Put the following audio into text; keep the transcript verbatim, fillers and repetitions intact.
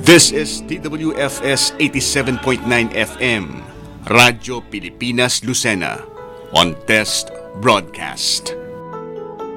This is T W F S eighty-seven point nine F M, Radyo Pilipinas Lucena, on test broadcast.